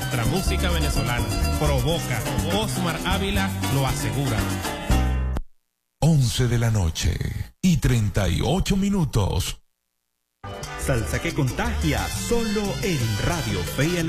nuestra música venezolana. Provoca. Osmar Ávila lo asegura. 11 de la noche y 38 minutos. Salsa que contagia, solo en Radio Fe y Alegría.